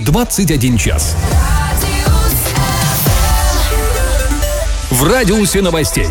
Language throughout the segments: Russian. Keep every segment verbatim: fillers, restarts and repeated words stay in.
двадцать один час. В радиусе новостей.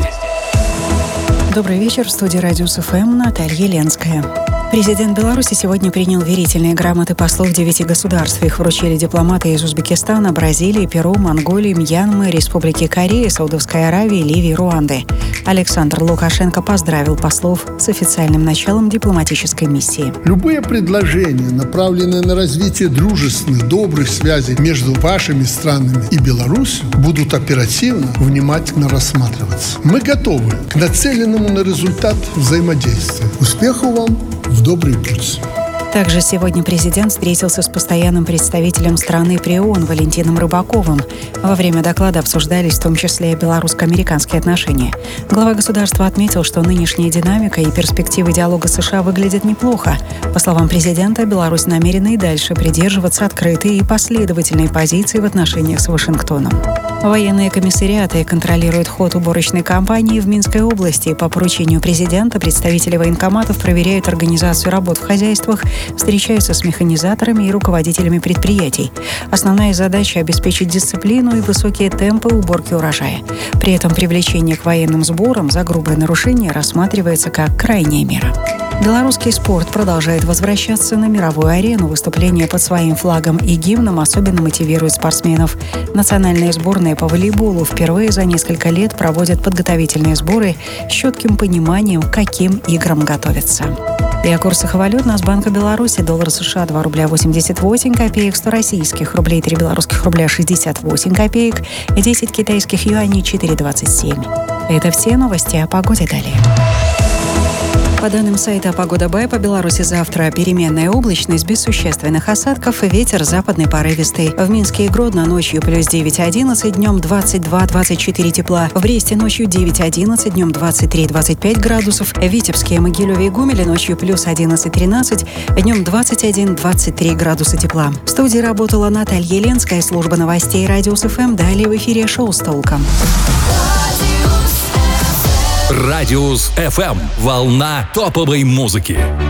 Добрый вечер. В студии «Радиус ФМ» Наталья Ленская. Президент Беларуси сегодня принял верительные грамоты послов девяти государств. Их вручили дипломаты из Узбекистана, Бразилии, Перу, Монголии, Мьянмы, Республики Кореи, Саудовской Аравии, Ливии, Руанды. Александр Лукашенко поздравил послов с официальным началом дипломатической миссии. Любые предложения, направленные на развитие дружественных, добрых связей между вашими странами и Беларусью, будут оперативно, внимательно рассматриваться. Мы готовы к нацеленному на результат взаимодействия. Успехов вам! В добрый путь. Также сегодня президент встретился с постоянным представителем страны при ООН Валентином Рыбаковым. Во время доклада обсуждались в том числе и белорусско-американские отношения. Глава государства отметил, что нынешняя динамика и перспективы диалога с США выглядят неплохо. По словам президента, Беларусь намерена и дальше придерживаться открытой и последовательной позиции в отношениях с Вашингтоном. Военные комиссариаты контролируют ход уборочной кампании в Минской области. По поручению президента представители военкоматов проверяют организацию работ в хозяйствах, встречаются с механизаторами и руководителями предприятий. Основная задача – обеспечить дисциплину и высокие темпы уборки урожая. При этом привлечение к военным сборам за грубое нарушение рассматривается как крайняя мера. Белорусский спорт продолжает возвращаться на мировую арену. Выступления под своим флагом и гимном особенно мотивируют спортсменов. Национальные сборные по волейболу впервые за несколько лет проводят подготовительные сборы с четким пониманием, к каким играм готовятся. И о курсах валют Нацбанка Беларуси: доллар США два рубля восемьдесят восемь копеек, сто российских рублей три белорусских рубля шестьдесят восемь копеек, десять китайских юаней четыре двадцать семь. Это все новости о погоде. Далее. По данным сайта «Погода Бай», по Беларуси завтра переменная облачность без существенных осадков и ветер западный порывистый. В Минске и Гродно ночью плюс девять одиннадцать, днем двадцать два двадцать четыре тепла. В Бресте ночью девять одиннадцать, днем двадцать три двадцать пять градусов. В Витебске, Могилеве и Гомеле ночью плюс одиннадцать тринадцать, днем двадцать один двадцать три градуса тепла. В студии работала Наталья Ленская, служба новостей «Радиус ФМ». Далее в эфире шоу с толком. Радиус ФМ. Волна топовой музыки.